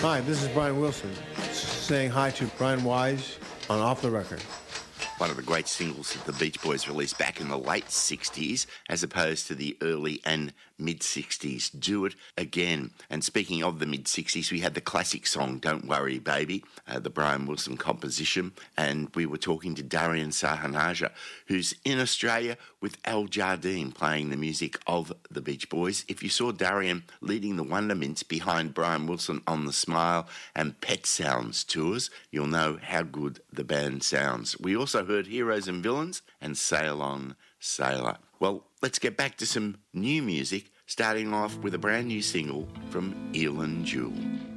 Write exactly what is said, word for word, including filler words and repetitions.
Hi, this is Brian Wilson saying hi to Brian Wise on Off the Record. One of the great singles that the Beach Boys released back in the late sixties, as opposed to the early and mid-sixties. Do It Again. And speaking of the mid-sixties, we had the classic song Don't Worry Baby, uh, the Brian Wilson composition, and we were talking to Darian Sahanaja, who's in Australia with Al Jardine playing the music of the Beach Boys. If you saw Darian leading the Wondermints behind Brian Wilson on the Smile and Pet Sounds tours, you'll know how good the band sounds. We also heard Heroes and Villains and Sail On, Sailor. Well, let's get back to some new music, starting off with a brand new single from Eilean Jewell.